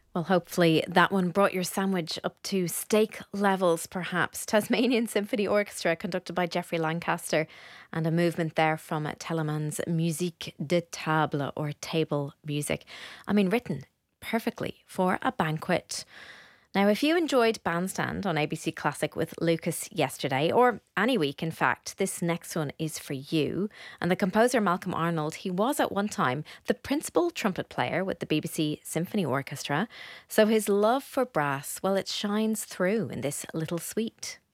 Well, hopefully that one brought your sandwich up to steak levels, perhaps. Tasmanian Symphony Orchestra, conducted by Geoffrey Lancaster, and a movement there from Telemann's Musique de Table, or table music. I mean, written perfectly for a banquet. Now, if you enjoyed Bandstand on ABC Classic with Lucas yesterday, or any week in fact, this next one is for you. And the composer Malcolm Arnold, he was at one time the principal trumpet player with the BBC Symphony Orchestra. So his love for brass, well, it shines through in this little suite.